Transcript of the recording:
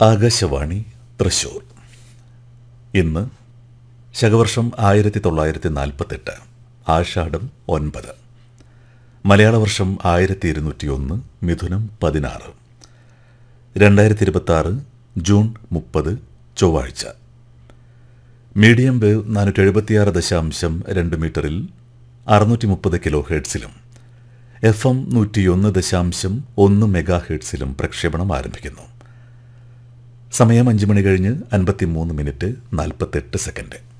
ആകാശവാണി തൃശൂർ. ഇന്ന് ശകവർഷം 1948 ആഷാഢം 9, മലയാള വർഷം 1201 മിഥുനം 16, 2026 ജൂൺ 30 ചൊവ്വാഴ്ച. മീഡിയം വേവ് 476.2 മീറ്ററിൽ 630 കിലോ ഹെർട്സിലും FM 101.1 മെഗാ ഹെർട്സിലും പ്രക്ഷേപണം ആരംഭിക്കുന്നു. സമയം 5 മണി കഴിഞ്ഞ് 53 മിനിറ്റ് 48 സെക്കൻഡ്.